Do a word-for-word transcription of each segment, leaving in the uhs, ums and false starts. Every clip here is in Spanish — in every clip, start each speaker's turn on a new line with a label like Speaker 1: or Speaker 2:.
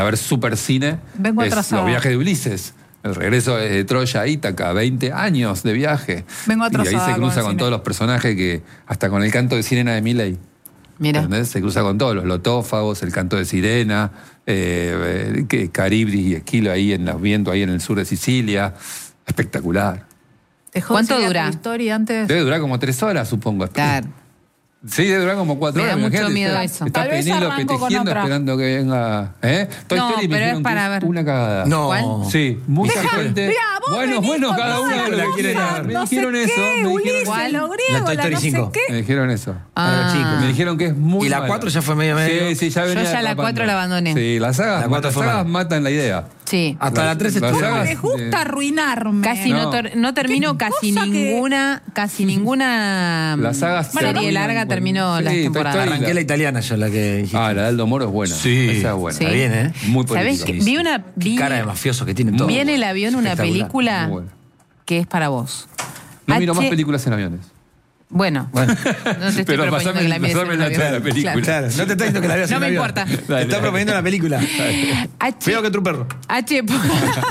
Speaker 1: a ver supercine
Speaker 2: Vengo
Speaker 1: es
Speaker 2: atrasada.
Speaker 1: Los viajes de Ulises. El regreso de Troya a Ítaca, veinte años de viaje.
Speaker 2: Vengo
Speaker 1: y
Speaker 2: atrasada
Speaker 1: ahí se cruza
Speaker 2: con el
Speaker 1: con
Speaker 2: cine.
Speaker 1: todos los personajes que, hasta con el canto de sirena de Milei.
Speaker 3: Mira.
Speaker 1: ¿Entendés? Se cruza con todos, los lotófagos, el canto de sirena, eh, eh, que Caribdis y Esquilo ahí en los vientos, ahí en el sur de Sicilia. Espectacular.
Speaker 2: Dejó
Speaker 3: ¿Cuánto
Speaker 2: de seguir
Speaker 3: dura?
Speaker 2: la historia antes.
Speaker 1: Debe durar como tres horas, supongo.
Speaker 3: Claro.
Speaker 1: Sí, debe durar como cuatro
Speaker 3: Me da
Speaker 1: horas.
Speaker 3: mucho
Speaker 1: imagínate,
Speaker 3: miedo
Speaker 1: está-
Speaker 3: eso.
Speaker 1: Está
Speaker 2: Tal vez
Speaker 1: Penélope
Speaker 2: arranco con
Speaker 1: tejiendo
Speaker 2: otra.
Speaker 1: esperando que venga. ¿Eh? Toy
Speaker 3: No,
Speaker 1: Story me
Speaker 3: pero es
Speaker 1: dijeron que
Speaker 3: para
Speaker 1: es
Speaker 3: ver.
Speaker 1: una cagada.
Speaker 4: No.
Speaker 3: ¿Cuál?
Speaker 1: Sí, mucha
Speaker 2: Deja-
Speaker 1: gente.
Speaker 2: Mirá, vos
Speaker 1: bueno,
Speaker 2: venís
Speaker 1: bueno,
Speaker 2: con
Speaker 1: cada
Speaker 2: toda
Speaker 1: uno
Speaker 2: la
Speaker 1: lo que
Speaker 2: cosa,
Speaker 1: quiere dar. Me
Speaker 2: no sé
Speaker 1: dijeron eso.
Speaker 2: qué,
Speaker 1: Me dijeron
Speaker 2: Ulises,
Speaker 1: eso.
Speaker 2: lo griego,
Speaker 4: La Toy
Speaker 2: la
Speaker 4: Story
Speaker 2: no sé
Speaker 4: cinco.
Speaker 2: qué.
Speaker 1: Me dijeron eso.
Speaker 4: Para los
Speaker 3: Ah.
Speaker 4: chicos.
Speaker 1: Me dijeron que es muy
Speaker 4: Y la
Speaker 1: mala.
Speaker 4: cuatro ya fue medio medio.
Speaker 1: Sí, sí, ya venía.
Speaker 3: Yo ya la
Speaker 1: tapando.
Speaker 3: cuatro la abandoné.
Speaker 1: Sí, las sagas,
Speaker 4: La cuatro
Speaker 1: las
Speaker 4: fue
Speaker 1: sagas
Speaker 4: mala.
Speaker 1: matan la idea.
Speaker 3: Sí.
Speaker 4: Hasta la tres
Speaker 1: Las
Speaker 4: estuvo.
Speaker 1: sagas-
Speaker 2: Les gusta arruinarme.
Speaker 3: Casi no,
Speaker 1: No.
Speaker 3: ter- no termino
Speaker 2: Qué
Speaker 3: casi
Speaker 2: cosa que-
Speaker 3: ninguna, casi ninguna
Speaker 1: Las sagas
Speaker 3: serie
Speaker 1: terminan
Speaker 3: larga
Speaker 1: con-
Speaker 3: terminó
Speaker 1: Sí,
Speaker 3: las
Speaker 1: Toy
Speaker 3: temporadas.
Speaker 1: Story.
Speaker 4: Arranqué la italiana yo, la que dijiste.
Speaker 1: Ah, la de Aldo Moro es buena.
Speaker 4: Sí.
Speaker 1: Esa es buena.
Speaker 3: Sí.
Speaker 4: Está bien, ¿eh?
Speaker 1: Muy
Speaker 3: ¿Sabés
Speaker 1: política.
Speaker 3: que vi una
Speaker 4: Qué
Speaker 3: vi,
Speaker 4: cara de mafioso que tienen todos.
Speaker 3: vi en el avión una
Speaker 4: Espectacular.
Speaker 3: película
Speaker 1: Muy buena.
Speaker 3: que es para vos?
Speaker 1: No miro
Speaker 3: H-
Speaker 1: más películas en aviones.
Speaker 3: Bueno,
Speaker 4: Bueno.
Speaker 3: no te estoy
Speaker 1: Pero
Speaker 3: proponiendo
Speaker 1: pasame-
Speaker 3: que la mires en
Speaker 1: pasame
Speaker 3: un
Speaker 1: la
Speaker 3: avión.
Speaker 1: otra película.
Speaker 3: Claro.
Speaker 4: Claro, no te está diciendo que la veas
Speaker 3: No
Speaker 4: en
Speaker 3: me
Speaker 4: avión.
Speaker 3: importa.
Speaker 4: Te
Speaker 1: Dale,
Speaker 4: está
Speaker 1: dale.
Speaker 4: proponiendo la película.
Speaker 3: H,
Speaker 4: Feo que tu perro.
Speaker 3: H, por-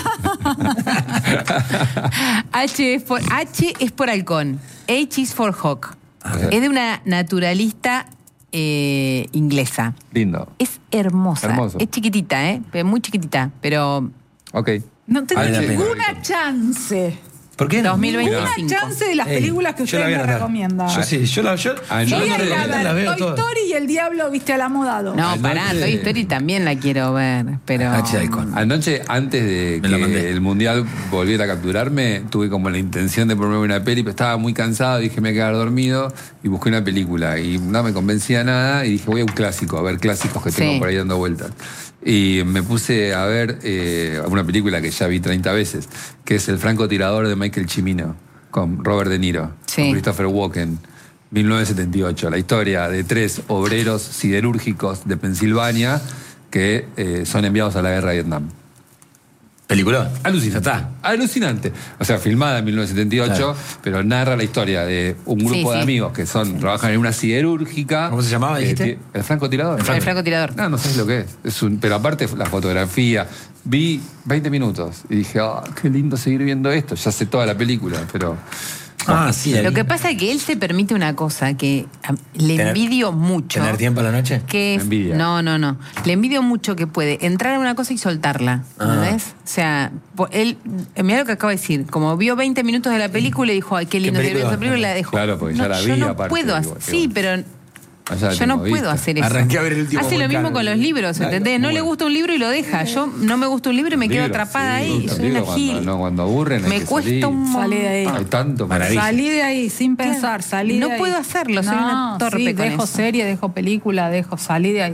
Speaker 3: H, es por, H es por halcón. H is for hawk. Es de una naturalista eh, inglesa.
Speaker 1: Lindo.
Speaker 3: Es hermosa.
Speaker 1: Hermoso.
Speaker 3: Es chiquitita, ¿eh? Pero muy chiquitita. Pero
Speaker 1: Ok.
Speaker 2: No tengo
Speaker 4: Vale la pena.
Speaker 2: ninguna chance.
Speaker 4: ¿Por qué no?
Speaker 3: dos mil veinticinco.
Speaker 2: Ninguna chance de las
Speaker 4: Ey,
Speaker 2: películas que
Speaker 4: yo la
Speaker 2: ustedes
Speaker 4: voy a
Speaker 2: me
Speaker 4: anotar.
Speaker 2: recomiendan.
Speaker 4: Yo sí, yo la yo,
Speaker 1: Ah,
Speaker 4: yo
Speaker 1: no,
Speaker 2: Voy
Speaker 4: no
Speaker 2: a ir a
Speaker 4: las
Speaker 2: ver
Speaker 4: veo
Speaker 2: Toy
Speaker 4: todas.
Speaker 2: Story y el diablo viste a la modado.
Speaker 3: No,
Speaker 1: Anoche-
Speaker 3: pará, Toy Story también la quiero ver. Pero.
Speaker 4: H de halcón.
Speaker 1: Anoche, antes de
Speaker 4: Me la
Speaker 1: que
Speaker 4: mandé.
Speaker 1: el Mundial volviera a capturarme, tuve como la intención de ponerme una peli, pero estaba muy cansado, dije me voy a quedar dormido y busqué una película y no me convencía nada y dije voy a un clásico, a ver clásicos que tengo
Speaker 3: Sí.
Speaker 1: por ahí dando vueltas. Y me puse a ver eh, una película que ya vi treinta veces, que es El francotirador de Michael Cimino, con Robert De Niro,
Speaker 3: Sí.
Speaker 1: con Christopher Walken. mil novecientos setenta y ocho, la historia de tres obreros siderúrgicos de Pensilvania que eh, son enviados a la guerra de Vietnam.
Speaker 4: Película.
Speaker 1: Alucinante.
Speaker 4: Ya está.
Speaker 1: Alucinante. O sea, filmada en mil novecientos setenta y ocho,
Speaker 4: Claro.
Speaker 1: pero narra la historia de un grupo
Speaker 3: Sí,
Speaker 1: de
Speaker 3: sí.
Speaker 1: amigos que son trabajan en una siderúrgica.
Speaker 4: ¿Cómo se llamaba,
Speaker 1: Eh,
Speaker 4: dijiste?
Speaker 1: ti- el francotirador.
Speaker 3: El francotirador.
Speaker 1: No, no sabes lo que es. es un, pero aparte la fotografía. Vi veinte minutos y dije, ah, qué lindo seguir viendo esto. Ya sé toda la película, pero...
Speaker 4: Ah, sí. la
Speaker 3: Lo
Speaker 4: vi.
Speaker 3: que pasa es que él se permite una cosa que a- le
Speaker 4: Tener-
Speaker 3: envidio mucho.
Speaker 4: ¿Tener tiempo a la noche?
Speaker 3: Que es-
Speaker 1: Envidia.
Speaker 3: no, no, no. Le envidio mucho que puede entrar en una cosa y soltarla.
Speaker 4: Ah.
Speaker 3: ¿Ves? O sea, po- él, eh, mirá lo que acaba de decir. Como vio veinte minutos de la película y dijo, ay, qué lindo
Speaker 4: ¿Qué
Speaker 3: seguir viendo esa
Speaker 4: película?
Speaker 3: película, y la dejó.
Speaker 1: Claro, porque ya
Speaker 3: No,
Speaker 1: la
Speaker 3: yo
Speaker 1: vi,
Speaker 3: no
Speaker 1: aparte,
Speaker 3: puedo
Speaker 1: digo,
Speaker 3: hacer.
Speaker 1: qué
Speaker 3: Sí,
Speaker 1: bueno.
Speaker 3: pero
Speaker 1: Allá la
Speaker 3: yo no
Speaker 1: tengo
Speaker 3: puedo
Speaker 1: vista.
Speaker 3: hacer eso.
Speaker 4: Arranqué a ver el último
Speaker 3: Hace lo
Speaker 4: volcán.
Speaker 3: mismo con los libros,
Speaker 4: Claro,
Speaker 3: ¿entendés? No
Speaker 1: muy
Speaker 3: le
Speaker 1: bueno.
Speaker 3: gusta un libro y lo deja. Yo no me gusta un libro y me quedo
Speaker 1: Libros,
Speaker 3: atrapada
Speaker 1: sí,
Speaker 3: ahí.
Speaker 1: los
Speaker 3: Soy una
Speaker 1: libros cuando-
Speaker 3: gil.
Speaker 1: no, cuando aburren hay
Speaker 3: Me
Speaker 1: que
Speaker 3: cuesta
Speaker 1: salir.
Speaker 3: un
Speaker 2: Salí de ahí.
Speaker 1: Hay tanto para
Speaker 4: Maravilla.
Speaker 2: Salí de ahí sin pensar, salí
Speaker 3: No
Speaker 2: de ahí.
Speaker 3: puedo hacerlo, soy una torpe
Speaker 2: sí,
Speaker 3: con
Speaker 2: dejo
Speaker 3: eso.
Speaker 2: serie, dejo película, dejo, salí de ahí.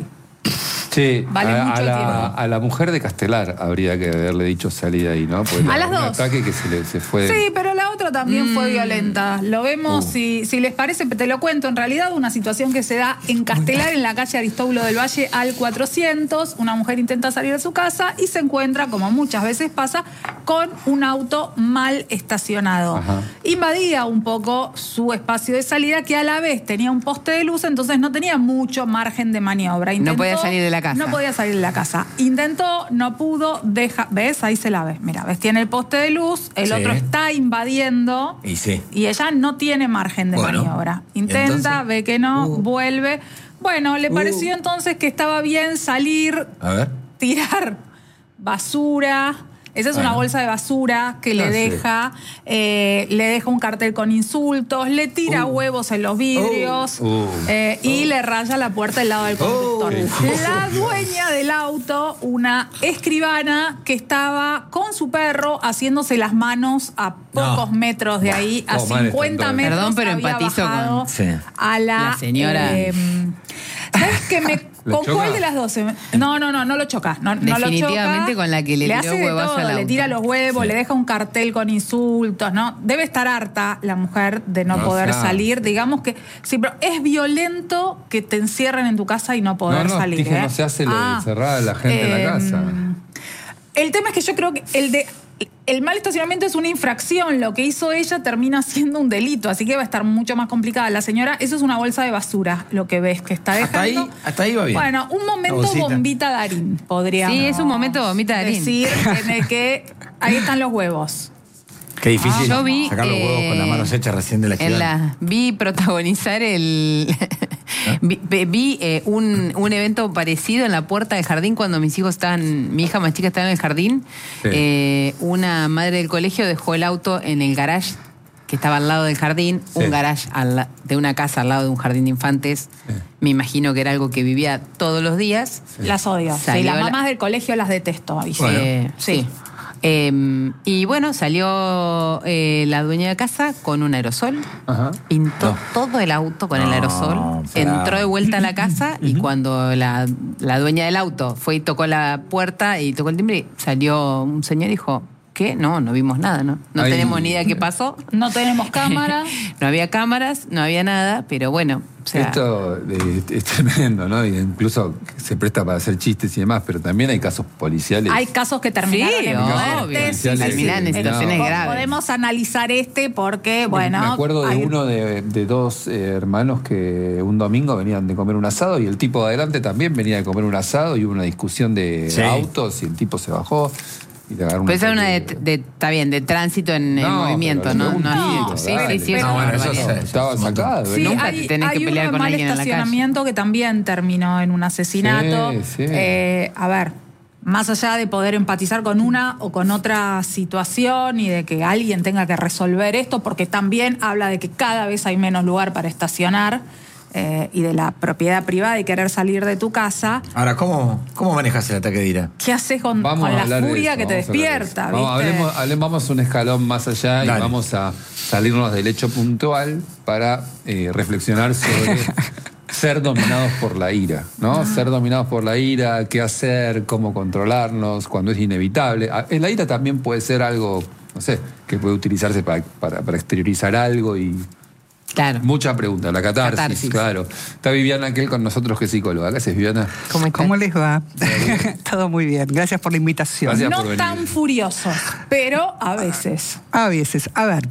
Speaker 1: Sí,
Speaker 2: Vale
Speaker 1: a,
Speaker 2: mucho
Speaker 1: a la,
Speaker 2: tiempo.
Speaker 1: a la mujer de Castelar habría que haberle dicho salir de ahí, ¿no? Porque
Speaker 2: A las
Speaker 1: un
Speaker 2: dos.
Speaker 1: ataque que se, le, se fue...
Speaker 2: Sí, pero la otra también
Speaker 3: Mm.
Speaker 2: fue violenta. Lo vemos,
Speaker 1: Uh.
Speaker 2: si, si les parece, te lo cuento. En realidad, una situación que se da en Castelar, en la calle Aristóbulo del Valle al cuatrocientos. Una mujer intenta salir de su casa y se encuentra, como muchas veces pasa, con un auto mal estacionado.
Speaker 1: Ajá.
Speaker 2: Invadía un poco su espacio de salida, que a la vez tenía un poste de luz, entonces no tenía mucho margen de maniobra.
Speaker 3: No podía salir de la casa.
Speaker 2: No podía salir de la casa. Intentó, no pudo, deja. ¿Ves? Ahí se la ve. Mira, ¿ves? Tiene el poste de luz, el
Speaker 4: Sí.
Speaker 2: otro está invadiendo.
Speaker 4: Y sí.
Speaker 2: Y ella no tiene margen de
Speaker 4: Bueno,
Speaker 2: maniobra. Intenta,
Speaker 4: entonces,
Speaker 2: ve que no,
Speaker 4: uh.
Speaker 2: vuelve. Bueno, le
Speaker 4: Uh.
Speaker 2: pareció entonces que estaba bien salir,
Speaker 4: A ver.
Speaker 2: tirar basura. Esa es una
Speaker 4: Bueno.
Speaker 2: bolsa de basura que le
Speaker 1: Ah, sí.
Speaker 2: deja, eh, le deja un cartel con insultos, le tira
Speaker 4: Uh.
Speaker 2: huevos en los vidrios
Speaker 1: Uh. Uh.
Speaker 2: eh, y le raya la puerta del lado del conductor.
Speaker 4: Uh.
Speaker 2: La dueña del auto, una escribana que estaba con su perro haciéndose las manos a pocos
Speaker 4: No.
Speaker 2: metros de ahí, a
Speaker 1: Oh, mal
Speaker 2: cincuenta
Speaker 1: están todos.
Speaker 2: metros.
Speaker 3: Perdón, pero
Speaker 2: había
Speaker 3: empatizo con-
Speaker 2: bajado
Speaker 4: Sí.
Speaker 2: a la,
Speaker 3: La señora.
Speaker 2: eh, ¿sabes qué me
Speaker 1: ¿Le
Speaker 2: ¿Con
Speaker 1: choca?
Speaker 2: cuál de las doce? No, no, no, no lo choca. No, no lo
Speaker 3: Definitivamente
Speaker 2: choca.
Speaker 3: con la que le tiró
Speaker 2: hace de
Speaker 3: huevazo
Speaker 2: todo,
Speaker 3: al
Speaker 2: le
Speaker 3: auto.
Speaker 2: tira los huevos,
Speaker 4: Sí.
Speaker 2: le deja un cartel con insultos, ¿no? Debe estar harta la mujer de no,
Speaker 1: No,
Speaker 2: poder
Speaker 1: o sea,
Speaker 2: salir. Digamos que sí, pero es violento que te encierren en tu casa y no poder
Speaker 1: no, no,
Speaker 2: salir.
Speaker 1: dije,
Speaker 2: ¿eh?
Speaker 1: no se hace lo de
Speaker 2: Ah,
Speaker 1: encerrar a la gente en la
Speaker 2: eh,
Speaker 1: casa.
Speaker 2: El tema es que yo creo que el de el mal estacionamiento es una infracción, lo que hizo ella termina siendo un delito, así que va a estar mucho más complicada. La señora, eso es una bolsa de basura, lo que ves que está dejando.
Speaker 4: Hasta ahí, hasta ahí va bien.
Speaker 2: Bueno, un momento
Speaker 4: bolsita.
Speaker 2: bombita Darín, podríamos
Speaker 3: Sí, es un momento bombita Darín.
Speaker 2: decir en el que ahí están los huevos.
Speaker 4: Qué difícil
Speaker 3: Yo vi,
Speaker 4: sacar los huevos con las
Speaker 3: eh,
Speaker 4: manos hechas recién de la
Speaker 3: En
Speaker 4: actividad.
Speaker 3: la, vi protagonizar el. vi vi, eh, un, un evento parecido en la puerta del jardín cuando mis hijos estaban. Mi hija más chica estaba en el jardín.
Speaker 1: Sí.
Speaker 3: Eh, una madre del colegio dejó el auto en el garage que estaba al lado del jardín,
Speaker 1: Sí.
Speaker 3: un garage al la- de una casa al lado de un jardín de infantes.
Speaker 1: Sí.
Speaker 3: Me imagino que era algo que vivía todos los días.
Speaker 2: Las odio. Sí,
Speaker 3: Salió
Speaker 2: las
Speaker 3: la-
Speaker 2: mamás del colegio las detesto, aviso.
Speaker 4: Bueno.
Speaker 3: Eh, sí. Eh, y bueno, salió eh, la dueña de casa con un aerosol,
Speaker 1: Ajá.
Speaker 3: pintó
Speaker 4: No.
Speaker 3: todo el auto con el
Speaker 4: No,
Speaker 3: aerosol,
Speaker 4: pará.
Speaker 3: entró de vuelta a la casa y cuando la, la dueña del auto fue y tocó la puerta y tocó el timbre, salió un señor y dijo, ¿qué? No, no vimos nada, ¿no? No
Speaker 1: Ay.
Speaker 3: tenemos ni idea qué pasó.
Speaker 2: No tenemos cámara.
Speaker 3: No había cámaras, no había nada, pero bueno, o sea,
Speaker 1: Esto eh, es tremendo, ¿no? Y incluso se presta para hacer chistes y demás, pero también hay casos policiales.
Speaker 2: Hay casos que terminaron
Speaker 3: Sí,
Speaker 2: en
Speaker 3: obvio.
Speaker 2: muertes.
Speaker 1: Sí, sí,
Speaker 3: terminan en
Speaker 1: sí,
Speaker 3: situaciones
Speaker 1: no.
Speaker 3: graves.
Speaker 2: Podemos analizar este porque, bueno...
Speaker 1: Me acuerdo de
Speaker 2: hay-
Speaker 1: uno de, de dos eh, hermanos que un domingo venían de comer un asado y el tipo de adelante también venía de comer un asado y hubo una discusión de
Speaker 4: Sí.
Speaker 1: autos y el tipo se bajó y le agarró un
Speaker 3: Puede ser una de,
Speaker 1: ataque.
Speaker 3: de- está bien, de tránsito en, en
Speaker 1: No,
Speaker 3: movimiento,
Speaker 1: pero
Speaker 3: ¿no?
Speaker 1: un
Speaker 3: No,
Speaker 1: tiro,
Speaker 3: no, sí,
Speaker 1: dale.
Speaker 3: sí, sí, es
Speaker 2: No,
Speaker 3: una
Speaker 4: bueno, eso
Speaker 3: barbaridad.
Speaker 4: es-
Speaker 1: Estaba
Speaker 4: es un montón.
Speaker 1: sacado.
Speaker 2: Sí,
Speaker 1: ¿no?
Speaker 3: Nunca
Speaker 2: hay,
Speaker 3: te tenés que
Speaker 2: hay
Speaker 3: pelear
Speaker 2: uno de
Speaker 3: con
Speaker 2: mal
Speaker 3: alguien en la calle.
Speaker 2: estacionamiento que también terminó en un asesinato.
Speaker 1: Sí, sí.
Speaker 2: Eh, a ver, más allá de poder empatizar con una o con otra situación y de que alguien tenga que resolver esto, porque también habla de que cada vez hay menos lugar para estacionar eh, y de la propiedad privada y querer salir de tu casa.
Speaker 4: Ahora, ¿cómo, cómo manejas el ataque de ira?
Speaker 2: ¿Qué haces con,
Speaker 1: Vamos
Speaker 2: con
Speaker 1: a
Speaker 2: la
Speaker 1: hablar de
Speaker 2: furia
Speaker 1: eso,
Speaker 2: que te
Speaker 1: vamos a hablar de
Speaker 2: despierta?
Speaker 1: eso. Vamos,
Speaker 2: ¿viste?
Speaker 1: hablemos, hablemos- vamos un escalón más allá y
Speaker 4: Dale.
Speaker 1: vamos a salirnos del hecho puntual para eh, reflexionar sobre ser dominados por la ira, ¿no? Ser dominados por la ira, qué hacer, cómo controlarnos, cuando es inevitable. Ah, La ira también puede ser algo, no sé, que puede utilizarse para, para, para exteriorizar algo y...
Speaker 3: Claro.
Speaker 1: Mucha pregunta, la catarsis,
Speaker 3: Catarsis.
Speaker 1: claro. Está Viviana aquel con nosotros que es psicóloga. ¿Qué haces, Viviana?
Speaker 3: ¿Cómo estás?
Speaker 5: ¿Cómo les va? Todo muy bien. Gracias por la invitación.
Speaker 1: Gracias. por
Speaker 2: No
Speaker 1: venir.
Speaker 2: tan furiosos, pero a veces.
Speaker 5: A veces, a ver,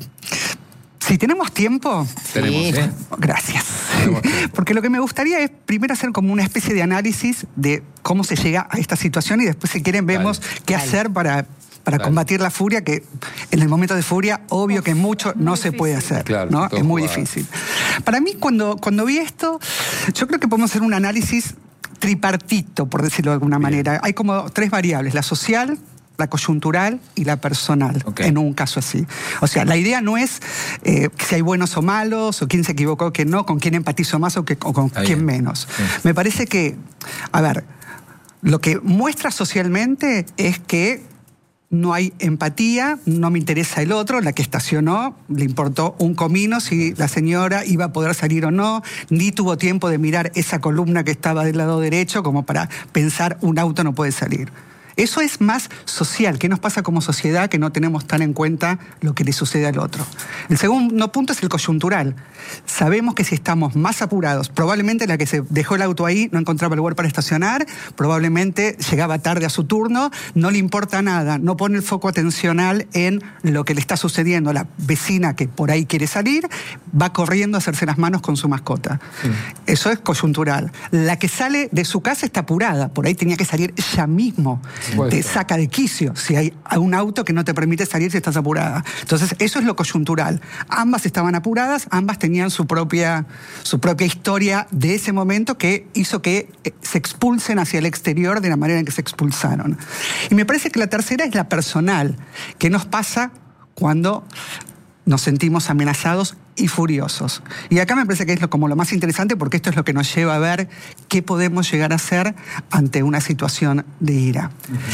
Speaker 5: si tenemos tiempo,
Speaker 1: Tenemos,
Speaker 3: Sí.
Speaker 1: ¿eh?
Speaker 5: gracias. Porque lo que me gustaría es primero hacer como una especie de análisis de cómo se llega a esta situación y después, si quieren, vemos
Speaker 1: Dale.
Speaker 5: qué
Speaker 3: Dale.
Speaker 5: hacer para, para
Speaker 1: Dale.
Speaker 5: combatir la furia, que en el momento de furia, obvio que mucho no
Speaker 2: muy
Speaker 5: se puede
Speaker 2: difícil.
Speaker 5: hacer.
Speaker 1: Claro,
Speaker 5: ¿no?
Speaker 1: todo
Speaker 5: Es muy
Speaker 1: jugado.
Speaker 5: difícil. Para mí, cuando, cuando vi esto, yo creo que podemos hacer un análisis tripartito, por decirlo de alguna manera. Hay como tres variables: la social, la coyuntural y la personal,
Speaker 4: Ok.
Speaker 5: en un caso así. O sea, la idea no es eh, si hay buenos o malos, o quién se equivocó, quién no, con quién empatizo más o, que- o con
Speaker 4: Está
Speaker 5: quién
Speaker 4: bien.
Speaker 5: menos.
Speaker 4: Sí.
Speaker 5: Me parece que, a ver, lo que muestra socialmente es que no hay empatía, no me interesa el otro, la que estacionó, le importó un comino si la señora iba a poder salir o no, ni tuvo tiempo de mirar esa columna que estaba del lado derecho como para pensar un auto no puede salir. Eso es más social. ¿Qué nos pasa como sociedad que no tenemos tan en cuenta lo que le sucede al otro? El segundo punto es el coyuntural. Sabemos que si estamos más apurados, probablemente la que se dejó el auto ahí no encontraba lugar para estacionar, probablemente llegaba tarde a su turno, no le importa nada, no pone el foco atencional en lo que le está sucediendo. La vecina que por ahí quiere salir va corriendo a hacerse las manos con su mascota. Eso es coyuntural. La que sale de su casa está apurada, por ahí tenía que salir ya mismo.
Speaker 1: Supuesto.
Speaker 5: Te saca de quicio si hay un auto que no te permite salir si estás apurada. Entonces, eso es lo coyuntural. Ambas estaban apuradas, ambas tenían su propia, su propia historia de ese momento que hizo que eh, se expulsen hacia el exterior de la manera en que se expulsaron. Y me parece que la tercera es la personal, que nos pasa cuando nos sentimos amenazados y furiosos. Y acá me parece que es lo, como lo más interesante, porque esto es lo que nos lleva a ver qué podemos llegar a hacer ante una situación de ira.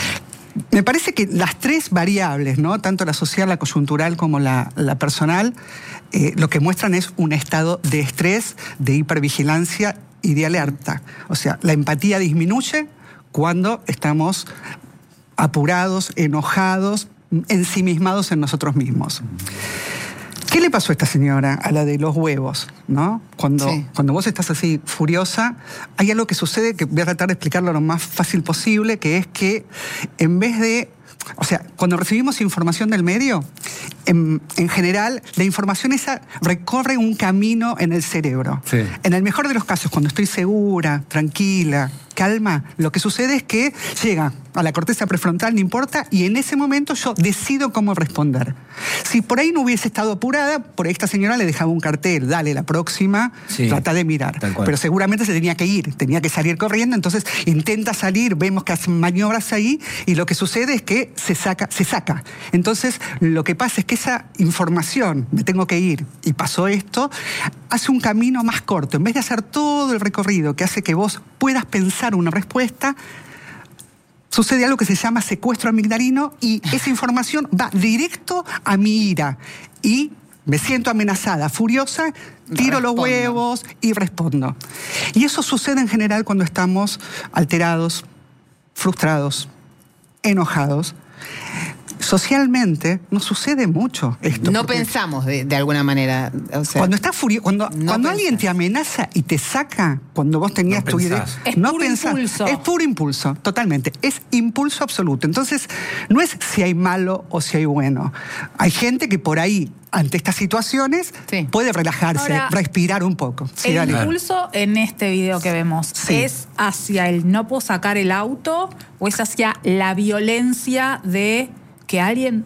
Speaker 5: Me parece que las tres variables, ¿no? Tanto la social, la coyuntural como la, la personal, eh, lo que muestran es un estado de estrés, de hipervigilancia y de alerta. O sea, la empatía disminuye cuando estamos apurados, enojados, ensimismados en nosotros mismos. ¿Qué le pasó a esta señora, a la de los huevos, ¿no? Cuando,
Speaker 3: Sí.
Speaker 5: cuando vos estás así furiosa, hay algo que sucede que voy a tratar de explicarlo lo más fácil posible, que es que en vez de o sea, cuando recibimos información del medio, en, en general, la información esa recorre un camino en el cerebro.
Speaker 1: Sí.
Speaker 5: En el mejor de los casos, cuando estoy segura, tranquila, calma, lo que sucede es que llega a la corteza prefrontal, no importa, y en ese momento yo decido cómo responder. Si por ahí no hubiese estado apurada, por ahí esta señora le dejaba un cartel, dale, la próxima,
Speaker 4: Sí,
Speaker 5: trata de mirar.
Speaker 4: tal cual.
Speaker 5: Pero seguramente se tenía que ir, tenía que salir corriendo, entonces intenta salir, vemos que hacen maniobras ahí, y lo que sucede es que se saca, se saca. Entonces, lo que pasa es que esa información, me tengo que ir, y pasó esto, hace un camino más corto. En vez de hacer todo el recorrido que hace que vos puedas pensar una respuesta, sucede algo que se llama secuestro amigdalino y esa información va directo a mi ira. Y me siento amenazada, furiosa, tiro
Speaker 3: Respondo.
Speaker 5: los huevos y respondo. Y eso sucede en general cuando estamos alterados, frustrados, enojados. Socialmente no sucede mucho esto.
Speaker 3: No
Speaker 5: porque
Speaker 3: pensamos de, de alguna manera. O sea,
Speaker 5: cuando estás furioso, cuando,
Speaker 3: no
Speaker 5: cuando
Speaker 3: pensás.
Speaker 5: alguien te amenaza y te saca, cuando vos tenías
Speaker 4: No
Speaker 5: tu idea,
Speaker 4: pensás.
Speaker 2: Es puro impulso.
Speaker 5: Es puro impulso, totalmente. Es impulso absoluto. Entonces, no es si hay malo o si hay bueno. Hay gente que por ahí, ante estas situaciones,
Speaker 3: Sí.
Speaker 5: puede relajarse,
Speaker 2: Ahora,
Speaker 5: respirar un poco. Sí,
Speaker 2: el
Speaker 5: dale.
Speaker 2: impulso en este video que vemos,
Speaker 5: Sí.
Speaker 2: ¿es hacia el no puedo sacar el auto o es hacia la violencia de que alguien,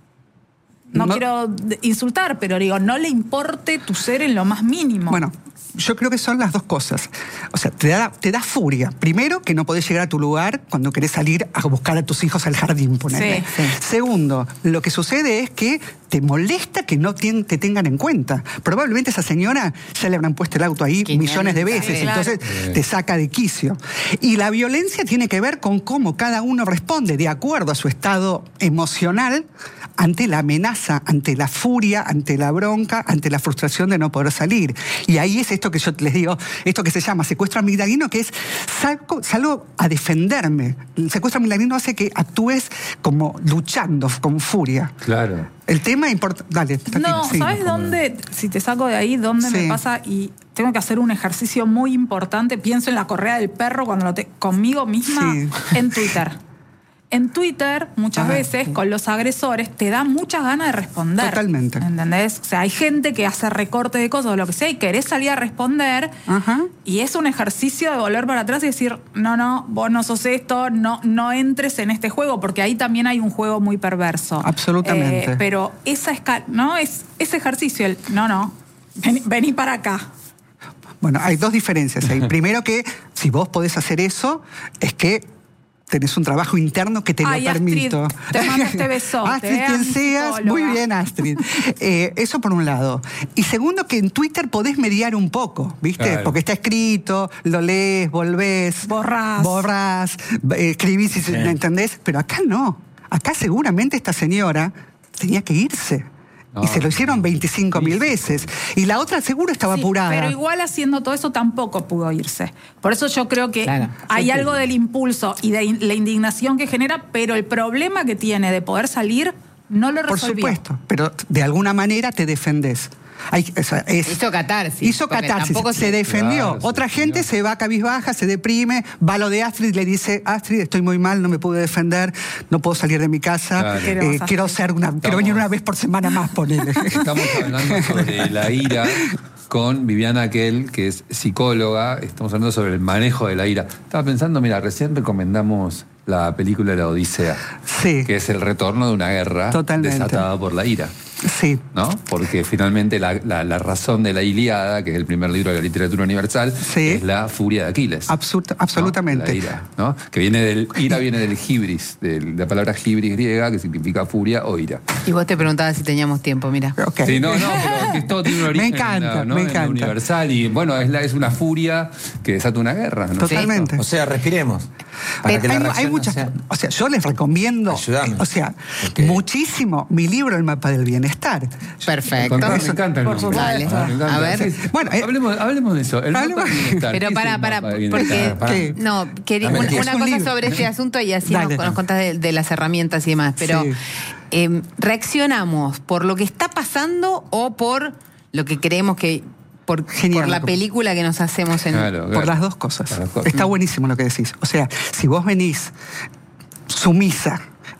Speaker 2: no,
Speaker 5: No-
Speaker 2: quiero de- insultar, pero digo, no le importe tu ser en lo más mínimo?
Speaker 5: Bueno, yo creo que son las dos cosas. O sea, te da, te da furia. Primero, que no podés llegar a tu lugar cuando querés salir a buscar a tus hijos al jardín, ponele.
Speaker 2: Sí, sí.
Speaker 5: Segundo, lo que sucede es que te molesta que no tien- te tengan en cuenta. Probablemente esa señora ya le habrán puesto el auto ahí
Speaker 3: quinientas
Speaker 5: millones de veces,
Speaker 2: Sí, claro.
Speaker 5: entonces te saca de quicio. Y la violencia tiene que ver con cómo cada uno responde de acuerdo a su estado emocional ante la amenaza, ante la furia, ante la bronca, ante la frustración de no poder salir. Y ahí es esto que yo les digo, esto que se llama secuestro amigdalino, que es salgo, salgo a defenderme. El secuestro amigdalino hace que actúes como luchando, con furia.
Speaker 1: Claro.
Speaker 5: El tema importante... Dale, Tati,
Speaker 2: No,
Speaker 5: sí.
Speaker 2: ¿sabes dónde? Si te saco de ahí, ¿dónde
Speaker 5: Sí.
Speaker 2: me pasa? Y tengo que hacer un ejercicio muy importante. Pienso en la correa del perro cuando lo te conmigo misma
Speaker 5: Sí.
Speaker 2: en Twitter. En Twitter, muchas
Speaker 5: Ah,
Speaker 2: veces, con los agresores, te da muchas ganas de responder.
Speaker 5: Totalmente.
Speaker 2: ¿Entendés? O sea, hay gente que hace recorte de cosas o lo que sea y querés salir a responder.
Speaker 5: Ajá.
Speaker 2: Y es un ejercicio de volver para atrás y decir, no, no, vos no sos esto, no, no entres en este juego, porque ahí también hay un juego muy perverso.
Speaker 5: Absolutamente.
Speaker 2: Eh, pero esa escala, ¿no? Es ese ejercicio, el, no, no, vení, vení para acá.
Speaker 5: Bueno, hay dos diferencias ahí. Primero que si vos podés hacer eso, es que tenés un trabajo interno que te
Speaker 2: Ay,
Speaker 5: lo
Speaker 2: Astrid,
Speaker 5: permito.
Speaker 2: te mando este besote,
Speaker 5: Astrid,
Speaker 2: eh, a
Speaker 5: quien
Speaker 2: mi
Speaker 5: seas,
Speaker 2: psicóloga.
Speaker 5: muy bien, Astrid. Eh, eso por un lado. Y segundo, que en Twitter podés mediar un poco, ¿viste?
Speaker 1: Claro.
Speaker 5: Porque está escrito, lo lees, volvés.
Speaker 2: Borrás.
Speaker 5: Borrás, eh, escribís, y se- ¿me entendés? Pero acá no. Acá seguramente esta señora tenía que irse.
Speaker 1: No,
Speaker 5: y se lo hicieron veinticinco mil veces. Y la otra seguro estaba
Speaker 2: Sí,
Speaker 5: apurada.
Speaker 2: pero igual haciendo todo eso tampoco pudo irse. Por eso yo creo que
Speaker 3: Claro.
Speaker 2: hay algo del impulso y de in- la indignación que genera, pero el problema que tiene de poder salir no lo
Speaker 5: Por
Speaker 2: resolvió.
Speaker 5: supuesto, pero de alguna manera te defendés. Hay, o sea, es-
Speaker 3: Hizo catarsis.
Speaker 5: Hizo
Speaker 3: porque
Speaker 5: catarsis,
Speaker 3: tampoco
Speaker 5: se defendió.
Speaker 1: Claro, se
Speaker 5: Otra gente
Speaker 1: defendió.
Speaker 5: se va cabizbaja, se deprime, va a lo de Astrid, le dice, Astrid, estoy muy mal, no me pude defender, no puedo salir de mi casa,
Speaker 1: Claro.
Speaker 5: eh,
Speaker 2: Queremos,
Speaker 5: quiero
Speaker 2: Astrid.
Speaker 5: ser una, quiero venir una vez por semana más, ponele.
Speaker 1: Estamos hablando sobre la ira con Viviana Aquel, que es psicóloga. Estamos hablando sobre el manejo de la ira. Estaba pensando, mira, recién recomendamos la película La Odisea,
Speaker 5: Sí,
Speaker 1: que es el retorno de una guerra
Speaker 5: Totalmente.
Speaker 1: desatada por la ira,
Speaker 5: sí.
Speaker 1: ¿no? Porque finalmente la, la- la razón de la Ilíada, que es el primer libro de la literatura universal,
Speaker 5: Sí.
Speaker 1: es la furia de Aquiles.
Speaker 5: Absolut-
Speaker 1: ¿no?
Speaker 5: absolutamente.
Speaker 1: La ira, ¿no? Que viene del ira viene del hibris, de la palabra hibris griega, que significa furia o ira.
Speaker 3: Y vos te preguntabas si teníamos tiempo, mira.
Speaker 5: Ok.
Speaker 1: Sí, no, no, pero que todo tiene un origen
Speaker 5: Me encanta,
Speaker 1: en la, ¿no?
Speaker 5: me
Speaker 1: en la
Speaker 5: encanta.
Speaker 1: universal y bueno, es, la, es una furia que desata una guerra, ¿no?
Speaker 5: Totalmente.
Speaker 4: O sea, respiremos. Para
Speaker 5: Eh,
Speaker 4: que la
Speaker 5: hay,
Speaker 4: reacción
Speaker 5: hay
Speaker 4: no
Speaker 5: muchas,
Speaker 4: sea-
Speaker 5: o sea, yo les recomiendo,
Speaker 4: Ayúdame.
Speaker 5: eh, o sea,
Speaker 4: Porque-
Speaker 5: muchísimo mi libro El mapa del bienestar.
Speaker 3: Perfecto.
Speaker 1: Con- me encanta el
Speaker 2: Por
Speaker 1: nombre.
Speaker 2: supuesto.
Speaker 1: Me encanta.
Speaker 3: A ver.
Speaker 1: Sí, sí.
Speaker 5: Bueno, eh,
Speaker 1: hablemos, hablemos de eso. El
Speaker 5: hablemos-
Speaker 1: mapa del bienestar.
Speaker 3: Pero
Speaker 1: ¿Qué es
Speaker 3: para,
Speaker 1: el
Speaker 3: para,
Speaker 1: mapa del
Speaker 3: porque
Speaker 1: bienestar?
Speaker 4: Pará.
Speaker 5: ¿Qué?
Speaker 3: no, quería
Speaker 4: Dame
Speaker 3: una,
Speaker 4: el
Speaker 3: una
Speaker 5: tiempo.
Speaker 3: cosa
Speaker 5: Es un
Speaker 3: sobre
Speaker 5: libro.
Speaker 3: este asunto y así nos,
Speaker 5: Dale.
Speaker 3: nos contás de, de las herramientas y demás. Pero
Speaker 5: Sí.
Speaker 3: eh, reaccionamos por lo que está pasando o por lo que creemos que por,
Speaker 5: Genial.
Speaker 3: por la película que nos hacemos en
Speaker 1: Claro,
Speaker 5: Por
Speaker 1: claro.
Speaker 5: las dos cosas.
Speaker 1: Por las cosas.
Speaker 5: Está buenísimo lo que decís. O sea, si vos venís sumisa,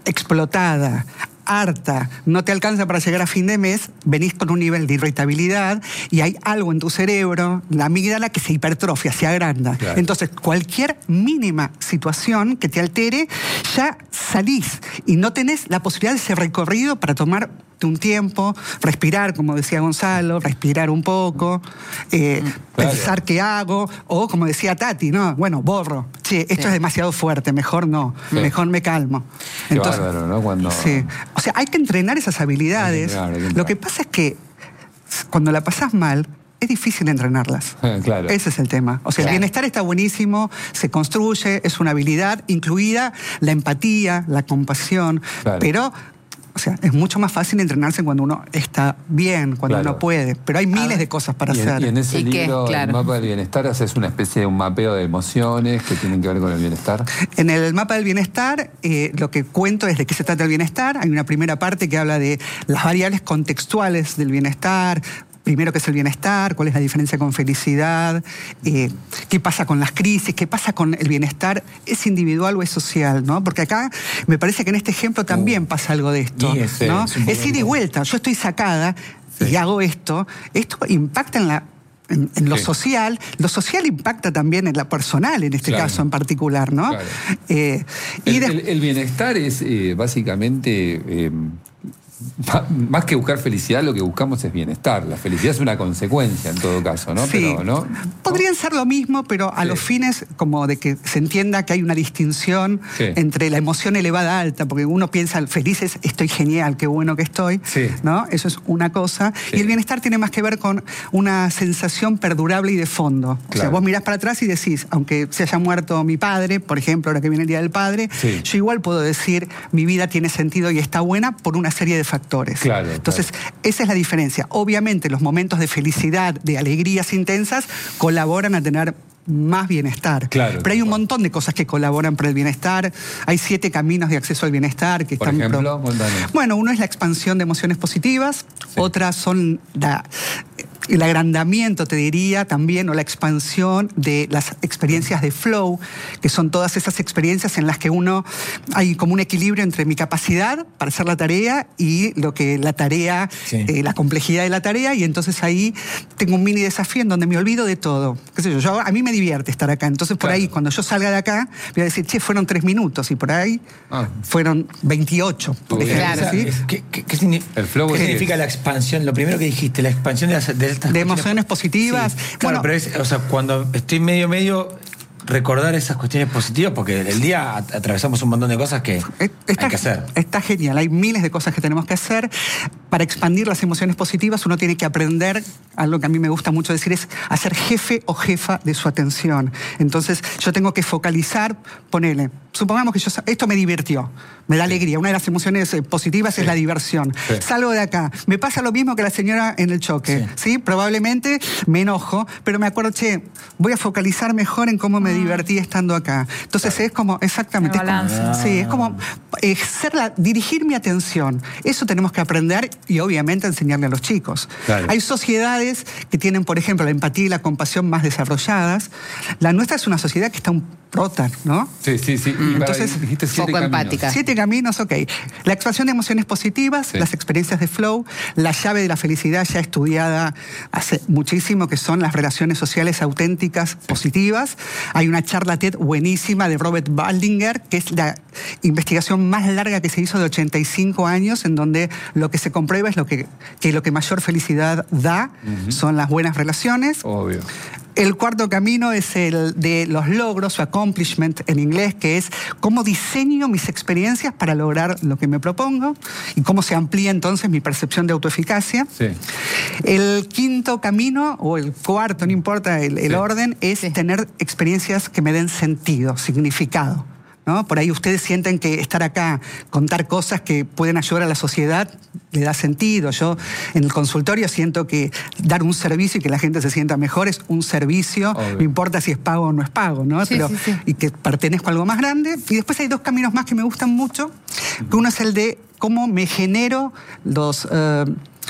Speaker 5: explotada, harta, no te alcanza para llegar a fin de mes, venís con un nivel de irritabilidad y hay algo en tu cerebro, la amígdala, que se hipertrofia, se agranda. Claro. Entonces, cualquier mínima situación que te altere, ya salís y no tenés la posibilidad de ese recorrido para tomar un tiempo, respirar, como decía Gonzalo, respirar un poco, eh, claro. pensar qué hago, o como decía Tati, ¿no? Bueno, borro. Che, esto sí. es demasiado fuerte, mejor no, sí. mejor me calmo.
Speaker 1: Qué Entonces, bárbaro, ¿no? Cuando...
Speaker 5: Sí. O sea, hay que entrenar esas habilidades. Hay que entrenar, hay que entrenar. Lo que pasa es que cuando la pasás mal, es difícil entrenarlas.
Speaker 1: Claro.
Speaker 5: Ese es el tema. O sea, claro. el bienestar está buenísimo, se construye, es una habilidad, incluida la empatía, la compasión, claro. pero... O sea, es mucho más fácil entrenarse cuando uno está bien, cuando claro. uno puede. Pero hay miles de cosas para
Speaker 1: y
Speaker 5: hacer.
Speaker 1: En, y en ese
Speaker 3: ¿Y
Speaker 1: libro,
Speaker 3: qué? Claro.
Speaker 1: el mapa del bienestar, haces una especie de un mapeo de emociones que tienen que ver con el bienestar.
Speaker 5: En el mapa del bienestar, eh, lo que cuento es de qué se trata el bienestar. Hay una primera parte que habla de las variables contextuales del bienestar. Primero, ¿qué es el bienestar? ¿Cuál es la diferencia con felicidad? Eh, ¿Qué pasa con las crisis? ¿Qué pasa con el bienestar? ¿Es individual o es social? ¿No? Porque acá me parece que en este ejemplo también uh, pasa algo de esto. Ese, ¿no? Es, es ida y vuelta. Yo estoy sacada sí. y hago esto. Esto impacta en la... En, en lo sí. social, lo social impacta también en la personal, en este claro. caso en particular, ¿no?
Speaker 1: Claro.
Speaker 5: Eh,
Speaker 1: el,
Speaker 5: y de...
Speaker 1: el, el bienestar es eh, básicamente... Eh, más que buscar felicidad, lo que buscamos es bienestar. La felicidad es una consecuencia en todo caso, ¿no?
Speaker 5: Sí.
Speaker 1: Pero, ¿no?
Speaker 5: Podrían ser lo mismo, pero a sí. los fines como de que se entienda que hay una distinción sí. entre la emoción elevada alta, porque uno piensa, feliz es estoy genial, qué bueno que estoy, sí. ¿no? Eso es una cosa. Sí. Y el bienestar tiene más que ver con una sensación perdurable y de fondo. Claro. O sea, vos mirás para atrás y decís, aunque se haya muerto mi padre, por ejemplo, ahora que viene el Día del Padre, sí. yo igual puedo decir, mi vida tiene sentido y está buena por una serie de factores.
Speaker 1: Claro,
Speaker 5: Entonces,
Speaker 1: claro.
Speaker 5: esa es la diferencia. Obviamente, los momentos de felicidad, de alegrías intensas, colaboran a tener más bienestar.
Speaker 1: Claro,
Speaker 5: Pero hay un
Speaker 1: claro.
Speaker 5: montón de cosas que colaboran para el bienestar. Hay siete caminos de acceso al bienestar que
Speaker 1: Por
Speaker 5: están...
Speaker 1: ejemplo,
Speaker 5: pro... Bueno, uno es la expansión de emociones positivas, sí. otras son la... el agrandamiento, te diría, también, o la expansión de las experiencias de flow, que son todas esas experiencias en las que uno, hay como un equilibrio entre mi capacidad para hacer la tarea y lo que la tarea, sí. eh, la complejidad de la tarea, y entonces ahí tengo un mini desafío en donde me olvido de todo. ¿Qué sé yo? Yo a mí me divierte estar acá, entonces por claro. ahí, cuando yo salga de acá, voy a decir, che, fueron tres minutos, y por ahí ah. fueron veintiocho, por ejemplo.
Speaker 3: Claro.
Speaker 5: ¿sí?
Speaker 4: ¿Qué, qué, qué, significa,
Speaker 1: el flow
Speaker 4: ¿qué
Speaker 1: es
Speaker 4: significa la expansión? Lo primero que dijiste, la expansión de las... De
Speaker 5: de emociones positivas.
Speaker 4: Sí, claro, bueno, pero es, o sea, cuando estoy medio, medio, recordar esas cuestiones positivas, porque el día atravesamos un montón de cosas que
Speaker 5: está,
Speaker 4: hay que hacer.
Speaker 5: Está genial, hay miles de cosas que tenemos que hacer. Para expandir las emociones positivas, uno tiene que aprender, algo que a mí me gusta mucho decir, es hacer jefe o jefa de su atención. Entonces, yo tengo que focalizar, ponele, supongamos que yo, esto me divirtió, me da alegría. Una de las emociones positivas sí. es la diversión. Sí. Salgo de acá, me pasa lo mismo que la señora en el choque, ¿sí? ¿sí? Probablemente me enojo, pero me acuerdo, che, voy a focalizar mejor en cómo me divertí estando acá. Entonces claro. es como, exactamente, es como, ah. sí, es como eh, ser la, dirigir mi atención. Eso tenemos que aprender y obviamente enseñarle a los chicos. Claro. Hay sociedades que tienen, por ejemplo, la empatía y la compasión más desarrolladas. La nuestra es una sociedad que está un prota, ¿no?
Speaker 1: Sí, sí, sí.
Speaker 5: Mm. Entonces,
Speaker 1: dijiste siete
Speaker 3: poco
Speaker 1: caminos.
Speaker 3: empática.
Speaker 5: Siete caminos, ok. La expansión de emociones positivas, sí. las experiencias de flow, la llave de la felicidad ya estudiada hace muchísimo, que son las relaciones sociales auténticas, sí. positivas. Hay una charla TED buenísima de Robert Baldinger, que es la investigación más larga que se hizo de ochenta y cinco años, en donde lo que se comprueba es lo que, que lo que mayor felicidad da, uh-huh. son las buenas relaciones.
Speaker 1: Obvio.
Speaker 5: El cuarto camino es el de los logros, o accomplishment en inglés, que es cómo diseño mis experiencias para lograr lo que me propongo y cómo se amplía entonces mi percepción de autoeficacia.
Speaker 1: Sí.
Speaker 5: El quinto camino, o el cuarto, no importa el, el sí. orden, es sí. tener experiencias que me den sentido, significado, ¿no? Por ahí ustedes sienten que estar acá, contar cosas que pueden ayudar a la sociedad, le da sentido. Yo en el consultorio siento que dar un servicio y que la gente se sienta mejor es un servicio, obvio. No importa si es pago o no es pago, ¿no?
Speaker 3: Sí,
Speaker 5: Pero,
Speaker 3: sí, sí.
Speaker 5: y que pertenezco a algo más grande. Y después hay dos caminos más que me gustan mucho, que uno es el de cómo me genero los... Uh,